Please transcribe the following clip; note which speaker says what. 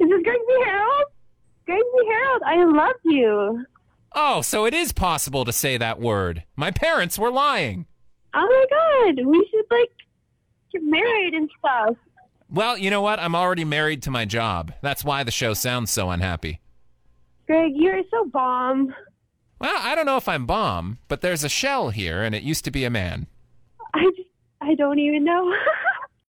Speaker 1: is Grigsby Harold. Grigsby Harold, I love you.
Speaker 2: Oh, so it is possible to say that word. My parents were lying.
Speaker 1: Oh my God, we should get married and stuff.
Speaker 2: Well, you know what? I'm already married to my job. That's why the show sounds so unhappy.
Speaker 1: Greg, you're so bomb.
Speaker 2: Well, I don't know if I'm bomb, but there's a shell here, and it used to be a man.
Speaker 1: I don't even know.